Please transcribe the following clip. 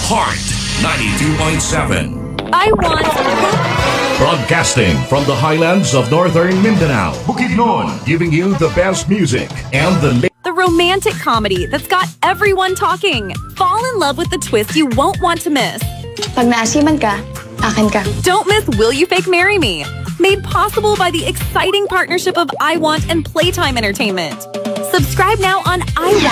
Heart 92.7. I want... Broadcasting from the highlands of northern Mindanao, Bukidnon, giving you the best music and the romantic comedy that's got everyone talking. Fall in love with the twist you won't want to miss. Pag naasiman ka, akin ka. Don't miss Will You Fake Marry Me? Made possible by the exciting partnership of iWant and Playtime Entertainment. Subscribe now on iWant.